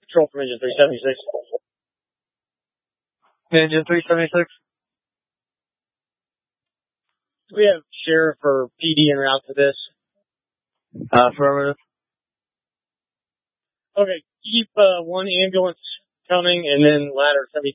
Control from Engine 376. Engine 376. We have sheriff or PD en route to this. Affirmative. Okay, keep one ambulance coming, and then ladder 73